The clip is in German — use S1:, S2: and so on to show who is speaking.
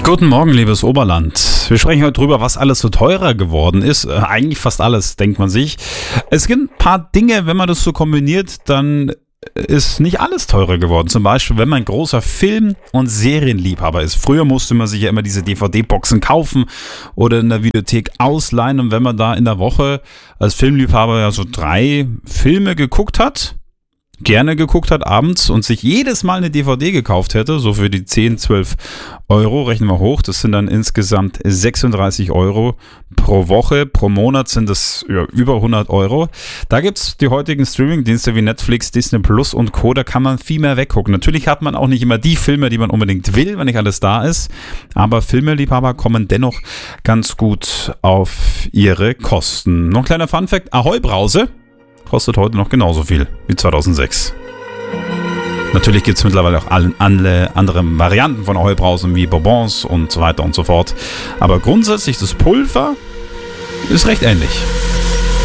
S1: Guten Morgen, liebes Oberland. Wir sprechen heute drüber, was alles so teurer geworden ist. Eigentlich fast alles, denkt man sich. Es gibt ein paar Dinge, wenn man das so kombiniert, dann ist nicht alles teurer geworden. Zum Beispiel, wenn man ein großer Film- und Serienliebhaber ist. Früher musste man sich ja immer diese DVD-Boxen kaufen oder in der Videothek ausleihen. Und wenn man da in der Woche als Filmliebhaber ja so 3 Filme geguckt hat, gerne geguckt hat abends und sich jedes Mal eine DVD gekauft hätte, so für die 10, 12 Euro, rechnen wir hoch, das sind dann insgesamt 36 Euro pro Woche, pro Monat sind das über 100 Euro. Da gibt es die heutigen Streaming-Dienste wie Netflix, Disney Plus und Co., da kann man viel mehr weggucken. Natürlich hat man auch nicht immer die Filme, die man unbedingt will, wenn nicht alles da ist, aber Filmeliebhaber kommen dennoch ganz gut auf ihre Kosten. Noch ein kleiner Funfact, Ahoi Brause kostet heute noch genauso viel wie 2006. Natürlich gibt es mittlerweile auch alle andere Varianten von Ahoi Brausen wie Bonbons und so weiter und so fort. Aber grundsätzlich das Pulver ist recht ähnlich.